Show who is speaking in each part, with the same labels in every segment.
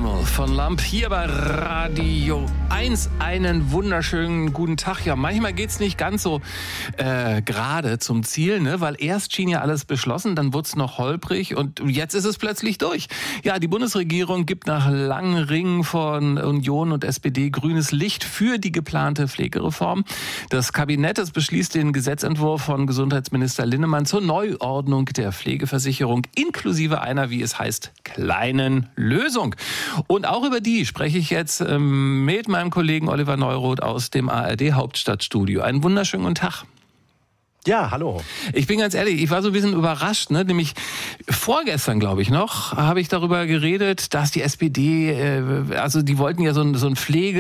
Speaker 1: Animal von Lump hier bei Radio 1. Einen wunderschönen guten Tag. Ja, manchmal geht's nicht ganz so gerade zum Ziel, ne? Weil erst schien ja alles beschlossen, dann wurde es noch holprig und jetzt ist es plötzlich durch. Ja, die Bundesregierung gibt nach langen Ringen von Union und SPD grünes Licht für die geplante Pflegereform. Das Kabinett beschließt den Gesetzentwurf von Gesundheitsminister Linnemann zur Neuordnung der Pflegeversicherung inklusive einer, wie es heißt, kleinen Lösung. Und auch über die spreche ich jetzt mit meinem Kollegen Oliver Neuroth aus dem ARD Hauptstadtstudio. Einen wunderschönen guten Tag.
Speaker 2: Ja, hallo.
Speaker 1: Ich bin ganz ehrlich, ich war so ein bisschen überrascht, ne? Nämlich vorgestern, glaube ich noch, habe ich darüber geredet, dass die SPD, also die wollten ja so einen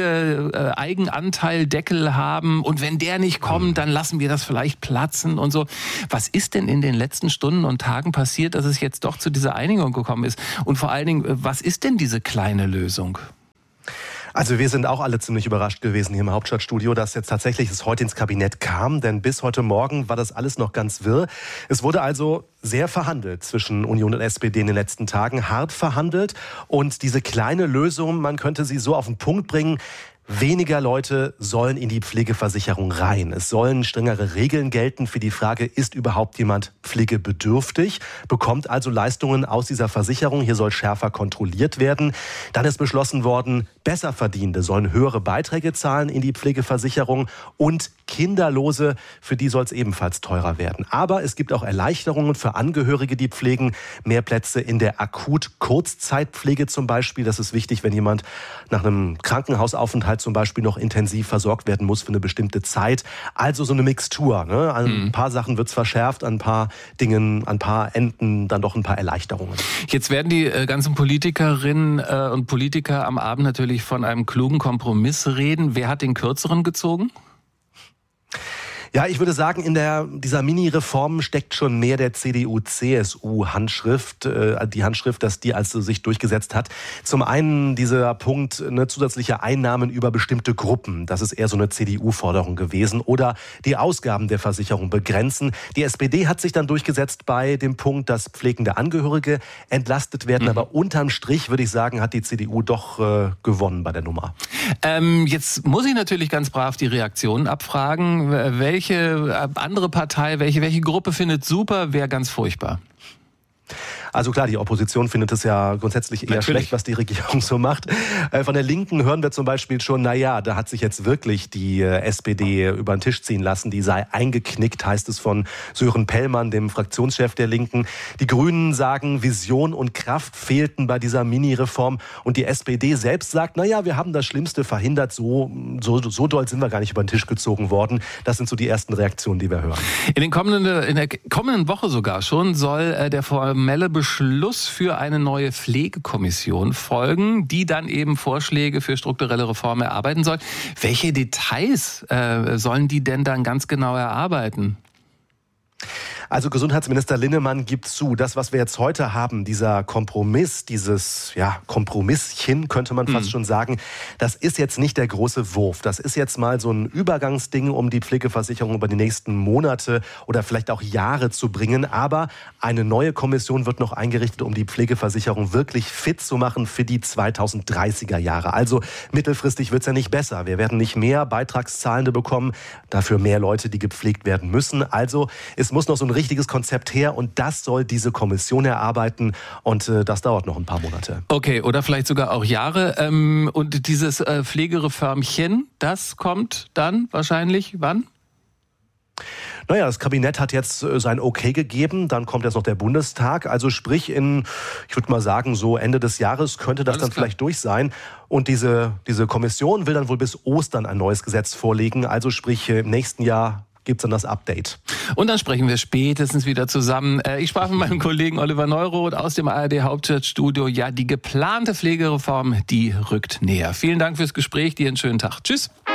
Speaker 1: Pflege-Eigenanteil-Deckel haben und wenn der nicht kommt, dann lassen wir das vielleicht platzen und so. Was ist denn in den letzten Stunden und Tagen passiert, dass es jetzt doch zu dieser Einigung gekommen ist? Und vor allen Dingen, was ist denn diese kleine Lösung?
Speaker 2: Also wir sind auch alle ziemlich überrascht gewesen hier im Hauptstadtstudio, dass jetzt tatsächlich es heute ins Kabinett kam, denn bis heute Morgen war das alles noch ganz wirr. Es wurde also sehr verhandelt zwischen Union und SPD in den letzten Tagen, hart verhandelt und diese kleine Lösung, man könnte sie so auf den Punkt bringen: Weniger Leute sollen in die Pflegeversicherung rein. Es sollen strengere Regeln gelten für die Frage, ist überhaupt jemand pflegebedürftig, bekommt also Leistungen aus dieser Versicherung. Hier soll schärfer kontrolliert werden. Dann ist beschlossen worden, Besserverdienende sollen höhere Beiträge zahlen in die Pflegeversicherung und Kinderlose, für die soll es ebenfalls teurer werden. Aber es gibt auch Erleichterungen für Angehörige, die pflegen. Mehr Plätze in der Akut-Kurzzeitpflege zum Beispiel. Das ist wichtig, wenn jemand nach einem Krankenhausaufenthalt zum Beispiel noch intensiv versorgt werden muss für eine bestimmte Zeit. Also so eine Mixtur, ne? An ein paar Sachen wird es verschärft, an ein paar Dingen, an ein paar Enden dann doch ein paar Erleichterungen.
Speaker 1: Jetzt werden die ganzen Politikerinnen und Politiker am Abend natürlich von einem klugen Kompromiss reden. Wer hat den kürzeren gezogen?
Speaker 2: Ja, ich würde sagen, in dieser Mini-Reform steckt schon mehr der CDU-CSU-Handschrift, die Handschrift, dass die also sich durchgesetzt hat. Zum einen dieser Punkt, zusätzliche Einnahmen über bestimmte Gruppen. Das ist eher so eine CDU-Forderung gewesen. Oder die Ausgaben der Versicherung begrenzen. Die SPD hat sich dann durchgesetzt bei dem Punkt, dass pflegende Angehörige entlastet werden. Aber unterm Strich, würde ich sagen, hat die CDU doch gewonnen bei der Nummer.
Speaker 1: Jetzt muss ich natürlich ganz brav die Reaktionen abfragen. Welche andere Partei, welche Gruppe findet super, wer ganz furchtbar?
Speaker 2: Also klar, die Opposition findet es ja grundsätzlich eher schlecht, was die Regierung so macht. Von der Linken hören wir zum Beispiel schon, da hat sich jetzt wirklich die SPD über den Tisch ziehen lassen. Die sei eingeknickt, heißt es von Sören Pellmann, dem Fraktionschef der Linken. Die Grünen sagen, Vision und Kraft fehlten bei dieser Mini-Reform. Und die SPD selbst sagt, wir haben das Schlimmste verhindert. So doll sind wir gar nicht über den Tisch gezogen worden. Das sind so die ersten Reaktionen, die wir hören.
Speaker 1: In der kommenden Woche sogar schon soll der formelle Beschluss für eine neue Pflegekommission folgen, die dann eben Vorschläge für strukturelle Reformen erarbeiten soll. Welche Details sollen die denn dann ganz genau erarbeiten?
Speaker 2: Also Gesundheitsminister Linnemann gibt zu, das, was wir jetzt heute haben, dieser Kompromiss, dieses Kompromisschen, könnte man fast schon sagen, das ist jetzt nicht der große Wurf. Das ist jetzt mal so ein Übergangsding, um die Pflegeversicherung über die nächsten Monate oder vielleicht auch Jahre zu bringen. Aber eine neue Kommission wird noch eingerichtet, um die Pflegeversicherung wirklich fit zu machen für die 2030er Jahre. Also mittelfristig wird es ja nicht besser. Wir werden nicht mehr Beitragszahlende bekommen, dafür mehr Leute, die gepflegt werden müssen. Also es muss noch so ein richtiges Konzept her und das soll diese Kommission erarbeiten und das dauert noch ein paar Monate.
Speaker 1: Okay, oder vielleicht sogar auch Jahre. Und dieses Pflegereformchen, das kommt dann wahrscheinlich wann?
Speaker 2: Das Kabinett hat jetzt sein Okay gegeben, dann kommt jetzt noch der Bundestag. Also sprich ich würde mal sagen, so Ende des Jahres könnte das dann vielleicht durch sein. Und diese Kommission will dann wohl bis Ostern ein neues Gesetz vorlegen. Also sprich im nächsten Jahr gibt es dann das Update.
Speaker 1: Und dann sprechen wir spätestens wieder zusammen. Ich sprach mit meinem Kollegen Oliver Neuroth aus dem ARD Hauptstadtstudio. Ja, die geplante Pflegereform, die rückt näher. Vielen Dank fürs Gespräch. Dir einen schönen Tag. Tschüss.